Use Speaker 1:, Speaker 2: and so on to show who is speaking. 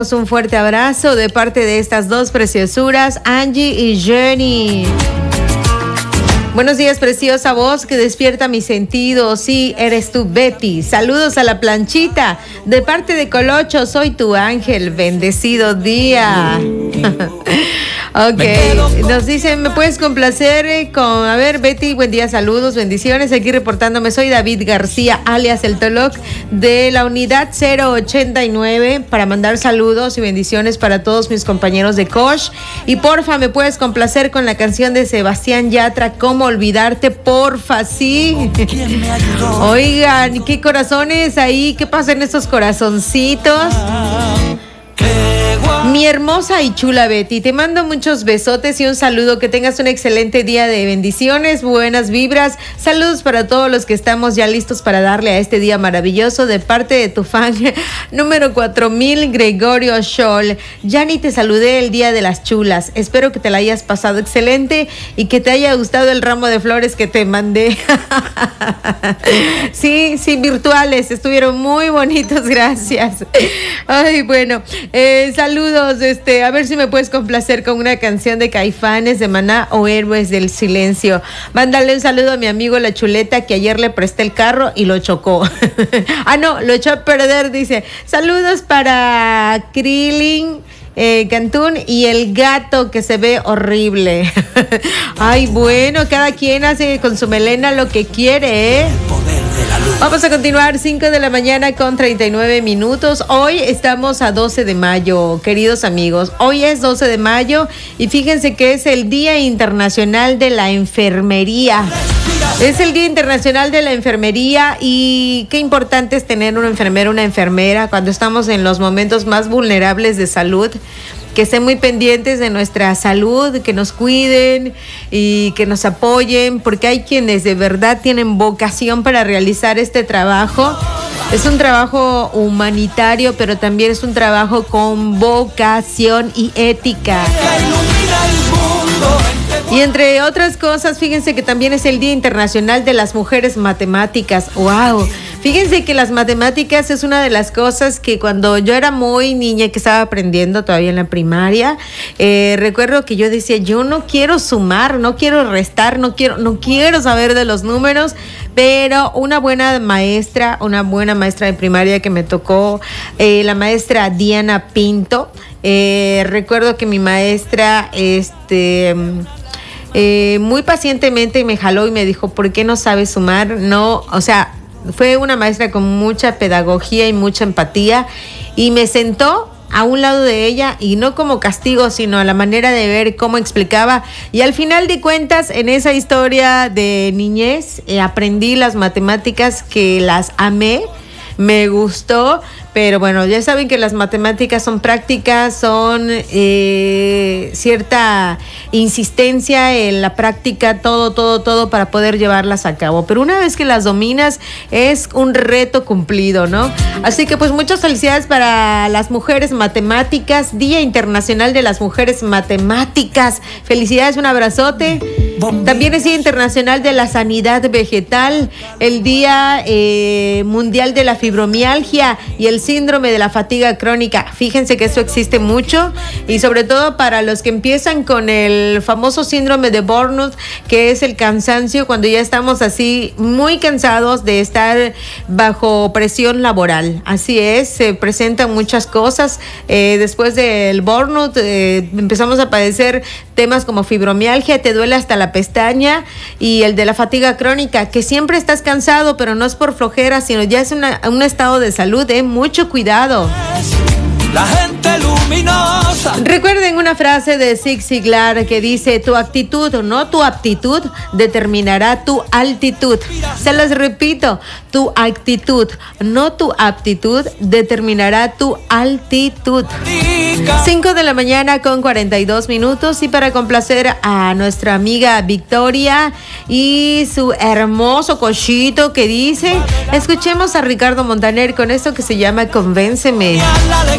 Speaker 1: Un fuerte abrazo de parte de estas dos preciosuras, Angie y Jenny. Buenos días, preciosa voz que despierta mis sentidos. Sí, eres tú, Betty. Saludos a la planchita. De parte de Colocho, soy tu ángel. Bendecido día. Ok, nos dicen, ¿me puedes complacer con, a ver, Betty, buen día, saludos, bendiciones, aquí reportándome, soy David García, alias El Toloc, de la unidad 089, para mandar saludos y bendiciones para todos mis compañeros de Kosh, y porfa, ¿me puedes complacer con la canción de Sebastián Yatra, ¿Cómo olvidarte? Porfa, sí. Oigan, ¿qué corazones ahí? ¿Qué pasa en estos corazoncitos? Mi hermosa y chula Betty, te mando muchos besotes y un saludo, que tengas un excelente día de bendiciones, buenas vibras, saludos para todos los que estamos ya listos para darle a este día maravilloso de parte de tu fan número 4000, Gregorio Scholl. Ya ni te saludé el día de las chulas, espero que te la hayas pasado excelente y que te haya gustado el ramo de flores que te mandé. Sí, virtuales, estuvieron muy bonitos, gracias. Ay, bueno, saludos, a ver si me puedes complacer con una canción de Caifanes, de Maná o Héroes del Silencio. Mándale un saludo a mi amigo La Chuleta, que ayer le presté el carro y lo chocó. No, lo echó a perder, dice. Saludos para Krillin, Cantún y el gato que se ve horrible. Ay, bueno, cada quien hace con su melena lo que quiere, ¿eh? Vamos a continuar, 5 de la mañana con 39 minutos. Hoy estamos a 12 de mayo, queridos amigos. Hoy es 12 de mayo y fíjense que es el Día Internacional de la Enfermería. Es el Día Internacional de la Enfermería y qué importante es tener un enfermero, una enfermera cuando estamos en los momentos más vulnerables de salud. Que estén muy pendientes de nuestra salud, que nos cuiden y que nos apoyen, porque hay quienes de verdad tienen vocación para realizar este trabajo. Es un trabajo humanitario, pero también es un trabajo con vocación y ética. Y entre otras cosas, fíjense que también es el Día Internacional de las Mujeres Matemáticas. ¡Wow! Fíjense que las matemáticas es una de las cosas que cuando yo era muy niña, que estaba aprendiendo todavía en la primaria, recuerdo que yo decía, yo no quiero sumar, no quiero restar, no quiero saber de los números, pero una buena maestra de primaria que me tocó, la maestra Diana Pinto, recuerdo que mi maestra, muy pacientemente me jaló y me dijo, ¿por qué no sabes sumar? No, o sea, fue una maestra con mucha pedagogía y mucha empatía y me sentó a un lado de ella y no como castigo, sino a la manera de ver cómo explicaba. Y al final de cuentas, en esa historia de niñez, aprendí las matemáticas, que las amé, me gustó. Pero bueno, ya saben que las matemáticas son prácticas, son cierta insistencia en la práctica, todo para poder llevarlas a cabo. Pero una vez que las dominas, es un reto cumplido, ¿no? Así que pues muchas felicidades para las mujeres matemáticas, Día Internacional de las Mujeres Matemáticas. Felicidades, un abrazote. También es Día Internacional de la Sanidad Vegetal, el Día Mundial de la Fibromialgia y el síndrome de la fatiga crónica. Fíjense que eso existe mucho y sobre todo para los que empiezan con el famoso síndrome de burnout, que es el cansancio cuando ya estamos así muy cansados de estar bajo presión laboral. Así es, se presentan muchas cosas. Después del burnout empezamos a padecer temas como fibromialgia, te duele hasta la pestaña, y el de la fatiga crónica, que siempre estás cansado, pero no es por flojera, sino ya es un estado de salud, mucho cuidado.
Speaker 2: La gente luminosa.
Speaker 1: Recuerden una frase de Zig Ziglar que dice: tu actitud, no tu aptitud, determinará tu altitud. Se los repito, tu actitud, no tu aptitud, determinará tu altitud. 5 de la mañana con 42 minutos y para complacer a nuestra amiga Victoria y su hermoso cochito que dice, escuchemos a Ricardo Montaner con esto que se llama Convénceme.